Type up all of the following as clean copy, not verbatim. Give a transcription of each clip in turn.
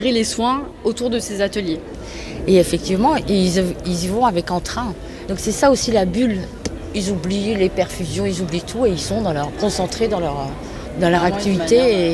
Les soins autour de ces ateliers. Et effectivement, ils y vont avec entrain. Donc c'est ça aussi la bulle. Ils oublient les perfusions, ils oublient tout et ils sont concentrés dans leur activité.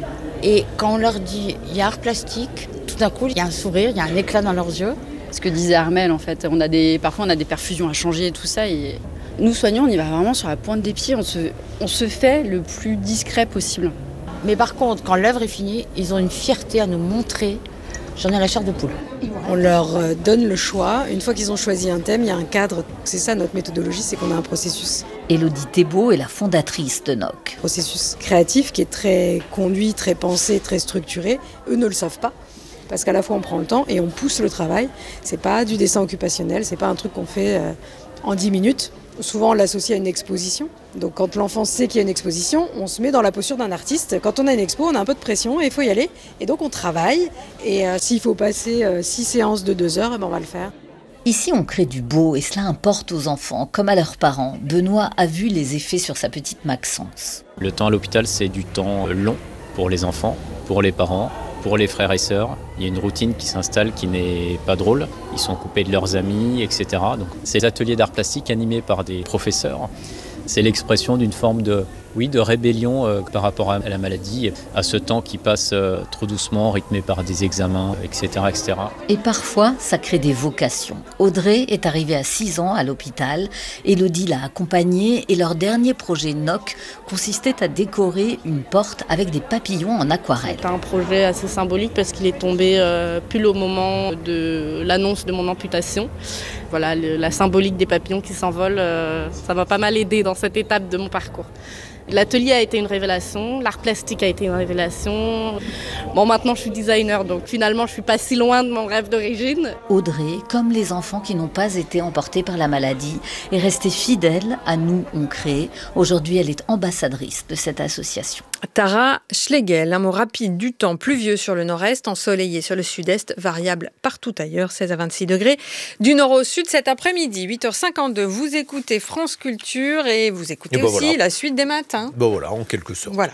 Et quand on leur dit il y a art plastique, tout d'un coup il y a un sourire, il y a un éclat dans leurs yeux. Ce que disait Armelle, en fait, parfois on a des perfusions à changer et tout ça. Et nous soignants, on y va vraiment sur la pointe des pieds. On se fait le plus discret possible. Mais par contre, quand l'œuvre est finie, ils ont une fierté à nous montrer. J'en ai la chair de poule. On leur donne le choix. Une fois qu'ils ont choisi un thème, il y a un cadre. C'est ça notre méthodologie, c'est qu'on a un processus. Élodie Thébault est la fondatrice de NOC. Processus créatif qui est très conduit, très pensé, très structuré. Eux ne le savent pas. Parce qu'à la fois on prend le temps et on pousse le travail. C'est pas du dessin occupationnel, c'est pas un truc qu'on fait en 10 minutes. Souvent on l'associe à une exposition. Donc quand l'enfant sait qu'il y a une exposition, on se met dans la posture d'un artiste. Quand on a une expo, on a un peu de pression et il faut y aller. Et donc on travaille. Et s'il faut passer 6 séances de 2 heures, on va le faire. Ici, on crée du beau et cela importe aux enfants, comme à leurs parents. Benoît a vu les effets sur sa petite Maxence. Le temps à l'hôpital, c'est du temps long pour les enfants, pour les parents, pour les frères et sœurs. Il y a une routine qui s'installe qui n'est pas drôle. Ils sont coupés de leurs amis, etc. Donc, ces ateliers d'art plastique animés par des professeurs, c'est l'expression d'une forme de rébellion par rapport à la maladie, à ce temps qui passe trop doucement, rythmé par des examens, etc., etc. Et parfois, ça crée des vocations. Audrey est arrivée à 6 ans à l'hôpital. Élodie l'a accompagnée et leur dernier projet NOC consistait à décorer une porte avec des papillons en aquarelle. C'est un projet assez symbolique parce qu'il est tombé pile au moment de l'annonce de mon amputation. Voilà, la symbolique des papillons qui s'envolent, ça m'a pas mal aidé dans cette étape de mon parcours. L'atelier a été une révélation, l'art plastique a été une révélation. Bon, maintenant je suis designer, donc finalement je suis pas si loin de mon rêve d'origine. Audrey, comme les enfants qui n'ont pas été emportés par la maladie, est restée fidèle à Nous on crée. Aujourd'hui, elle est ambassadrice de cette association. Tara Schlegel, un mot rapide du temps pluvieux sur le nord-est, ensoleillé sur le sud-est, variable partout ailleurs, 16 à 26 degrés. Du nord au sud cet après-midi, 8h52, vous écoutez France Culture et vous écoutez aussi voilà. La suite des matins. Bon voilà, en quelque sorte. Voilà.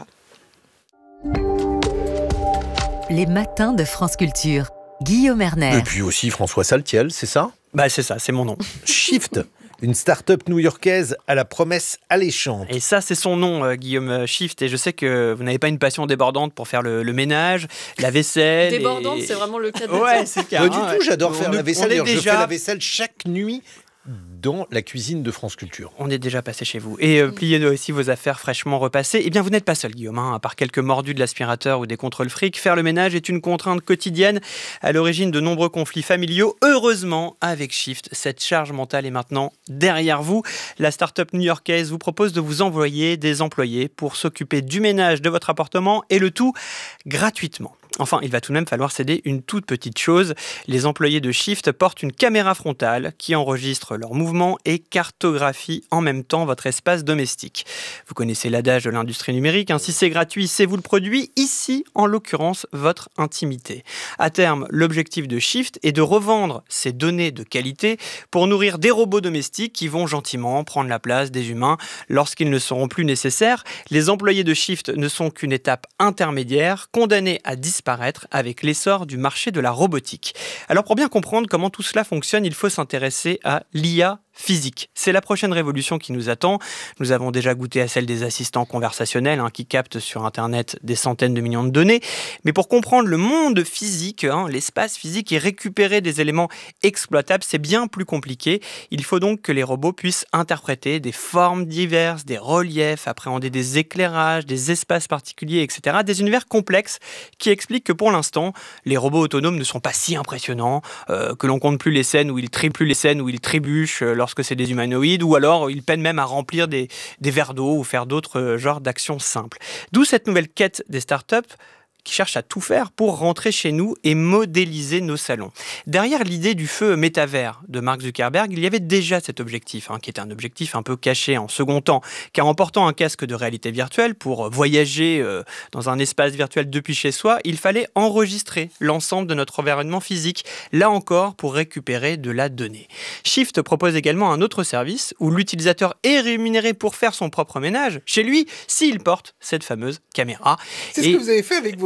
Les matins de France Culture. Guillaume Erner. Et puis aussi François Saltiel, c'est ça ? Bah c'est ça, c'est mon nom. Shift, une start-up new-yorkaise à la promesse alléchante. Et ça, c'est son nom, Guillaume Shift. Et je sais que vous n'avez pas une passion débordante pour faire le ménage, la vaisselle. Débordante, c'est vraiment le cas de ouais, c'est Pas du tout, j'adore faire la vaisselle. D'ailleurs, je fais la vaisselle chaque nuit dans la cuisine de France Culture. On est déjà passé chez vous. Et pliez aussi vos affaires fraîchement repassées. Eh bien, vous n'êtes pas seul, Guillaume. À part quelques mordus de l'aspirateur ou des contrôles fric, faire le ménage est une contrainte quotidienne à l'origine de nombreux conflits familiaux. Heureusement, avec Shift, cette charge mentale est maintenant derrière vous. La start-up new-yorkaise vous propose de vous envoyer des employés pour s'occuper du ménage de votre appartement et le tout gratuitement. Enfin, il va tout de même falloir céder une toute petite chose. Les employés de Shift portent une caméra frontale qui enregistre leurs mouvements et cartographie en même temps votre espace domestique. Vous connaissez l'adage de l'industrie numérique, si c'est gratuit, c'est vous le produit. Ici, en l'occurrence, votre intimité. À terme, l'objectif de Shift est de revendre ces données de qualité pour nourrir des robots domestiques qui vont gentiment prendre la place des humains lorsqu'ils ne seront plus nécessaires. Les employés de Shift ne sont qu'une étape intermédiaire, condamnée à disparaître avec l'essor du marché de la robotique. Alors pour bien comprendre comment tout cela fonctionne, il faut s'intéresser à l'IA physique. C'est la prochaine révolution qui nous attend. Nous avons déjà goûté à celle des assistants conversationnels qui captent sur Internet des centaines de millions de données. Mais pour comprendre le monde physique, l'espace physique et récupérer des éléments exploitables, c'est bien plus compliqué. Il faut donc que les robots puissent interpréter des formes diverses, des reliefs, appréhender des éclairages, des espaces particuliers, etc. Des univers complexes qui expliquent que pour l'instant, les robots autonomes ne sont pas si impressionnants, que l'on compte plus les scènes où ils trébuchent lorsque c'est des humanoïdes, ou alors ils peinent même à remplir des verres d'eau ou faire d'autres genres d'actions simples. D'où cette nouvelle quête des startups qui cherchent à tout faire pour rentrer chez nous et modéliser nos salons. Derrière l'idée du feu métavers de Mark Zuckerberg, il y avait déjà cet objectif, qui était un objectif un peu caché en second temps, car en portant un casque de réalité virtuelle pour voyager dans un espace virtuel depuis chez soi, il fallait enregistrer l'ensemble de notre environnement physique, là encore pour récupérer de la donnée. Shift propose également un autre service où l'utilisateur est rémunéré pour faire son propre ménage chez lui s'il porte cette fameuse caméra. C'est ce que vous avez fait avec vos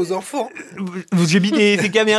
enfants. J'ai mis des caméras